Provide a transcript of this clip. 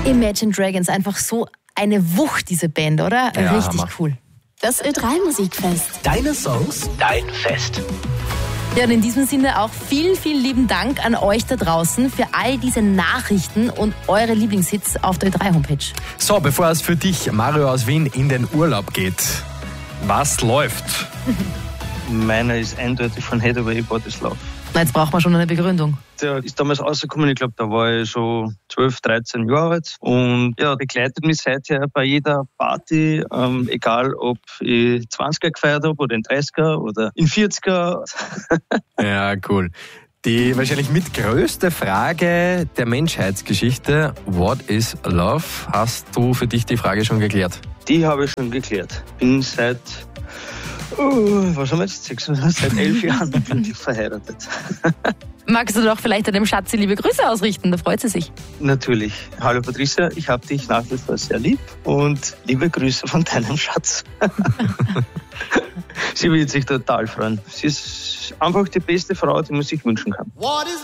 Imagine Dragons, einfach so eine Wucht, diese Band, oder? Ja, richtig Hammer. cool. Das Ö3-Musikfest. Deine Songs, dein Fest. Ja, und in diesem Sinne auch vielen, vielen lieben Dank an euch da draußen für all diese Nachrichten und eure Lieblingshits auf der Ö3-Homepage. So, bevor es für dich, Mario aus Wien, in den Urlaub geht, was läuft? Meiner ist eindeutig von Head Away Bodies Love. Na, jetzt braucht man schon eine Begründung. Der ist damals rausgekommen, ich glaube, da war ich so 12, 13 Jahre alt. Und ja, begleitet mich seither bei jeder Party, egal ob ich 20er gefeiert habe oder in 30er oder in 40er. Ja, cool. Die wahrscheinlich mit größte Frage der Menschheitsgeschichte, what is love? Hast du für dich die Frage schon geklärt? Die habe ich schon geklärt. Bin seit, was haben wir jetzt? Seit 11 Jahren glücklich verheiratet. Magst du doch vielleicht deinem Schatzi liebe Grüße ausrichten, da freut sie sich. Natürlich. Hallo Patricia, ich habe dich nach wie vor sehr lieb und liebe Grüße von deinem Schatz. Sie wird sich total freuen. Sie ist einfach die beste Frau, die man sich wünschen kann. What is